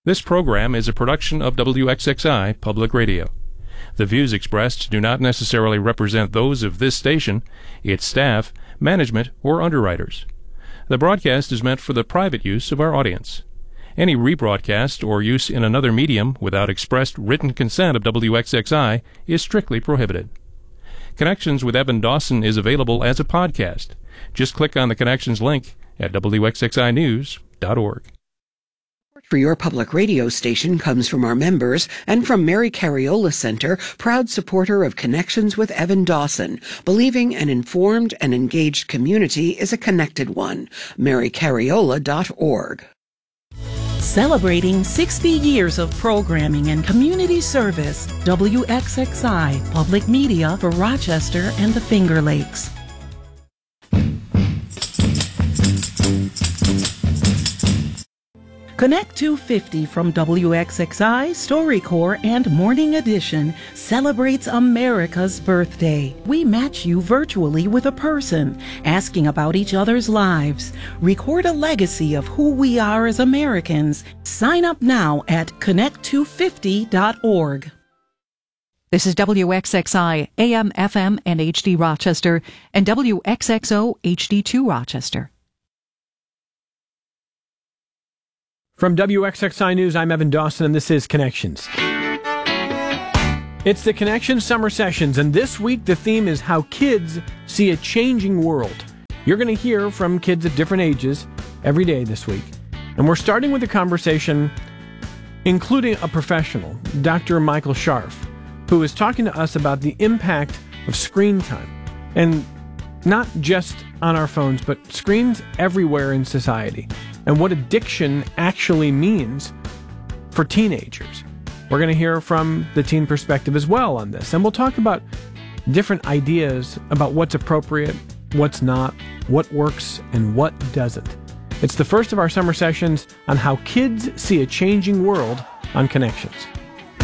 This program is a production of WXXI Public Radio. The views expressed do not necessarily represent those of this station, its staff, management, or underwriters. The broadcast is meant for the private use of our audience. Any rebroadcast or use in another medium without expressed written consent of WXXI is strictly prohibited. Connections with Evan Dawson is available as a podcast. Just click on the Connections link at WXXInews.org. For your public radio station comes from our members and from Mary Cariola Center, proud supporter of Connections with Evan Dawson, believing an informed and engaged community is a connected one. MaryCariola.org. Celebrating 60 years of programming and community service, WXXI Public Media for Rochester and the Finger Lakes. Connect 250 from WXXI, StoryCorps, and Morning Edition celebrates America's birthday. We match you virtually with a person, asking about each other's lives. Record a legacy of who we are as Americans. Sign up now at connect250.org. This is WXXI, AM, FM, and HD Rochester, and WXXO HD2 Rochester. From WXXI News, I'm Evan Dawson, and this is Connections. It's the Connections Summer Sessions, and this week the theme is how kids see a changing world. You're going to hear from kids at different ages every day this week. And we're starting with a conversation including a professional, Dr. Michael Scharf, who is talking to us about the impact of screen time. And not just on our phones, but screens everywhere in society, and what addiction actually means for teenagers. We're going to hear from the teen perspective as well on this, and we'll talk about different ideas about what's appropriate, what's not, what works, and what doesn't. It's the first of our summer sessions on how kids see a changing world on Connections.